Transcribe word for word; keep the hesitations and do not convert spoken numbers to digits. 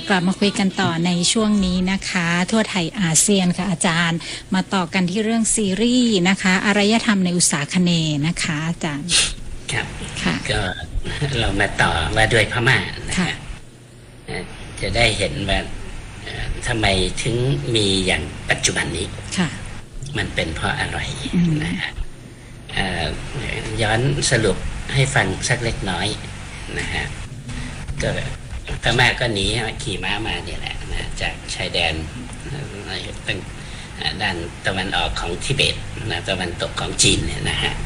กลับมาคุยกันต่อในช่วงนี้นะคะทั่วไทยอาเซียนค่ะอาจารย์มาต่อกันที่เรื่องซีรีส์นะคะอารยธรรมในอุตสาคเนย์นะคะอาจารย์ครับก็เรามาต่อว่าด้วยพม่านะคะจะได้เห็นว่าทำไมถึงมีอย่างปัจจุบันนี้มันเป็นเพราะอะไรนะฮะย้อนสรุปให้ฟังสักเล็กน้อยนะฮะก็พม่าก็หนีขี่ม้ามาเนี่ยแหละนะจากชายแดนตั้งด้านตะวันออกของทิเบตนะตะวันตกของจีนเนี่ยนะฮะ